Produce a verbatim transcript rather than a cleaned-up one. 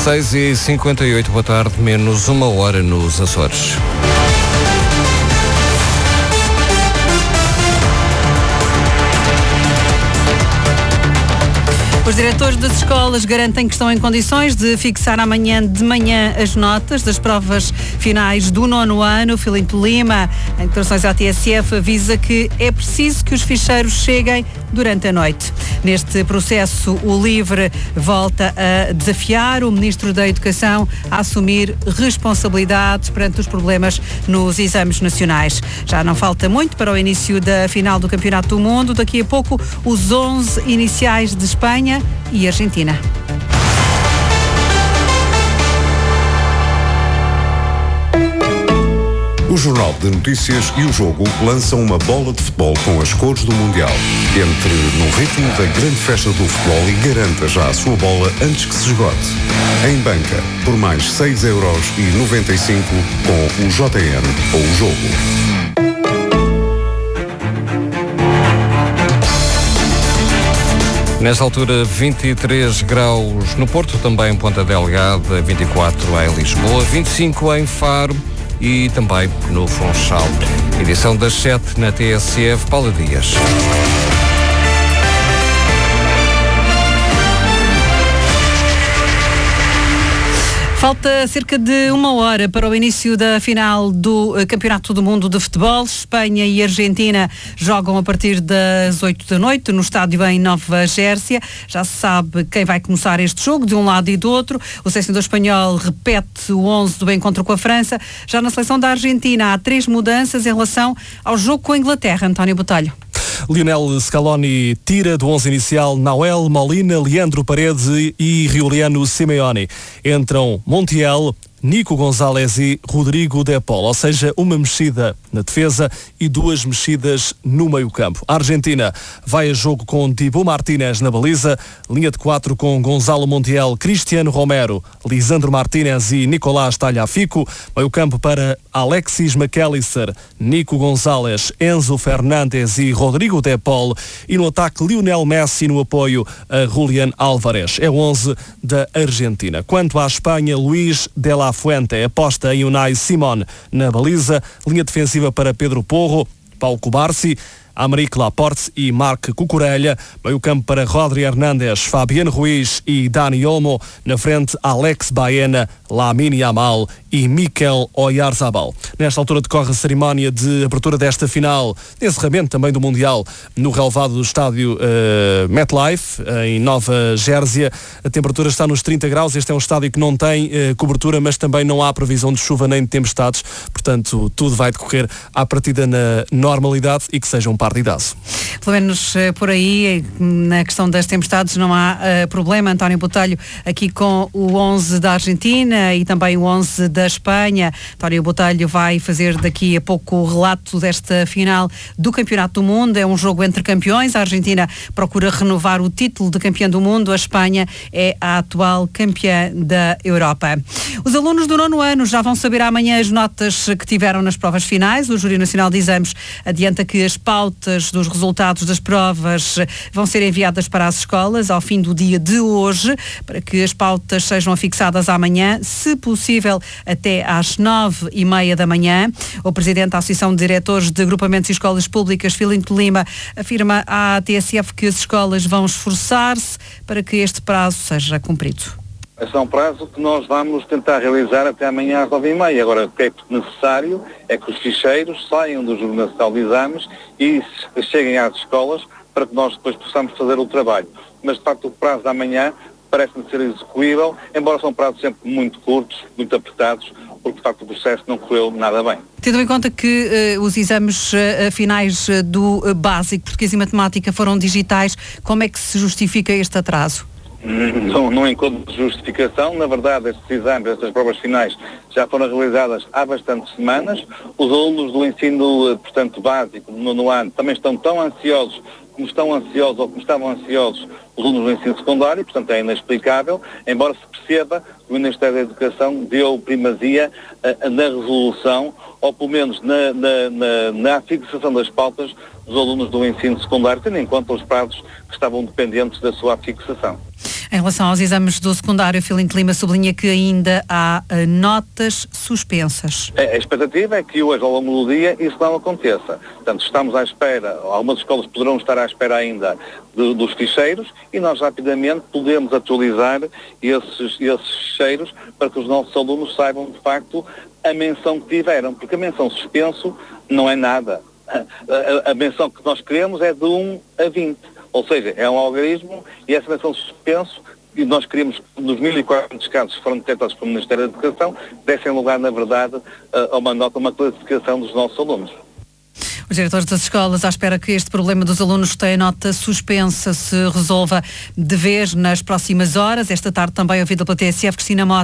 seis e cinquenta e oito, boa tarde, menos uma hora nos Açores. Os diretores das escolas garantem que estão em condições de fixar amanhã de manhã as notas das provas finais do nono ano. Filipe Lima, em declarações à T S F, avisa que é preciso que os ficheiros cheguem durante a noite. Neste processo, o LIVRE volta a desafiar o Ministro da Educação a assumir responsabilidades perante os problemas nos exames nacionais. Já não falta muito para o início da final do Campeonato do Mundo. Daqui a pouco, os onze iniciais de Espanha e Argentina. O Jornal de Notícias e o Jogo lançam uma bola de futebol com as cores do Mundial. Entre no ritmo da grande festa do futebol e garanta já a sua bola antes que se esgote. Em banca, por mais seis euros e noventa e cinco com o J N ou o Jogo. Nesta altura, vinte e três graus no Porto, também em Ponta Delgada, vinte e quatro em Lisboa, vinte e cinco em Faro e também no Funchal. Edição das sete na T S F, Paula Dias. Falta cerca de uma hora para o início da final do Campeonato do Mundo de Futebol. Espanha e Argentina jogam a partir das oito da noite no estádio em Nova Gércia. Já se sabe quem vai começar este jogo, de um lado e do outro. O selecionador espanhol repete o onze do encontro com a França. Já na seleção da Argentina há três mudanças em relação ao jogo com a Inglaterra. António Botelho. Lionel Scaloni tira do onze inicial Nahuel Molina, Leandro Paredes e Giuliano Simeone. Entram Montiel, Nico Gonzalez e Rodrigo De Paul, ou seja, uma mexida na defesa e duas mexidas no meio-campo. A Argentina vai a jogo com Dibu Martínez na baliza, linha de quatro com Gonzalo Montiel, Cristiano Romero, Lisandro Martínez e Nicolás Tagliafico, meio-campo para Alexis McAllister, Nico Gonzalez, Enzo Fernandes e Rodrigo De Paul, e no ataque Lionel Messi no apoio a Julián Álvarez. É o onze da Argentina. Quanto à Espanha, Luís de la Fuente aposta em Unai Simón na baliza, linha defensiva para Pedro Porro, Pau Cubarsí, Américo Laporte e Marc Cucurella, meio campo para Rodri Hernández, Fabián Ruiz e Dani Olmo, na frente Alex Baena, Lamine Yamal e Mikel Oyarzabal. Nesta altura decorre a cerimónia de abertura desta final, de encerramento também do Mundial, no relevado do estádio uh, MetLife, em Nova Gércia. A temperatura está nos trinta graus, este é um estádio que não tem uh, cobertura, mas também não há previsão de chuva nem de tempestades, portanto tudo vai decorrer à partida na normalidade e que seja um partidaço. Pelo menos uh, por aí, na questão das tempestades, não há uh, problema. António Botelho aqui com o onze da Argentina e também o onze da Espanha. António Botelho vai fazer daqui a pouco o relato desta final do Campeonato do Mundo. É um jogo entre campeões. A Argentina procura renovar o título de campeã do mundo. A Espanha é a atual campeã da Europa. Os alunos do nono ano já vão saber amanhã as notas que tiveram nas provas finais. O Júri Nacional de Exames adianta que as pautas dos resultados das provas vão ser enviadas para as escolas ao fim do dia de hoje, para que as pautas sejam fixadas amanhã, se possível até às nove e meia da manhã. O presidente da Associação de Diretores de Agrupamentos e Escolas Públicas, Filipe Lima, afirma à T S F que as escolas vão esforçar-se para que este prazo seja cumprido. Esse é um prazo que nós vamos tentar realizar até amanhã às nove e meia. Agora, o que é necessário é que os ficheiros saiam do Júri Nacional de Exames e cheguem às escolas para que nós depois possamos fazer o trabalho. Mas, de facto, o prazo da manhã parece-me ser execuível, embora são prazos sempre muito curtos, muito apertados, porque, de facto, o processo não correu nada bem. Tendo em conta que uh, os exames uh, finais uh, do uh, básico, português e matemática, foram digitais, como é que se justifica este atraso? Não, não encontro justificação. Na verdade, estes exames, estas provas finais já foram realizadas há bastantes semanas. Os alunos do ensino, portanto, básico, do nono ano, também estão tão ansiosos como estão ansiosos ou como estavam ansiosos os alunos do ensino secundário, portanto é inexplicável, embora se perceba que o Ministério da Educação deu primazia uh, na resolução, ou pelo menos na, na, na, na fixação das pautas dos alunos do ensino secundário, tendo em conta os prazos que estavam dependentes da sua fixação. Em relação aos exames do secundário, Filinto Lima sublinha que ainda há uh, notas suspensas. A expectativa é que hoje, ao longo do dia, isso não aconteça. Portanto, estamos à espera, algumas escolas poderão estar à espera ainda de, dos ficheiros e nós rapidamente podemos atualizar esses, esses ficheiros para que os nossos alunos saibam, de facto, a menção que tiveram, porque a menção suspenso não é nada. A, a, a menção que nós queremos é de um a vinte, ou seja, é um algarismo e essa menção suspenso, e nós queremos que nos mil e quatrocentos casos que foram detectados pelo Ministério da Educação, dessem lugar, na verdade, a uma nota, uma classificação dos nossos alunos. Os diretores das escolas à espera que este problema dos alunos que têm nota suspensa se resolva de vez nas próximas horas. Esta tarde também ouvida pela T S F, Cristina Mota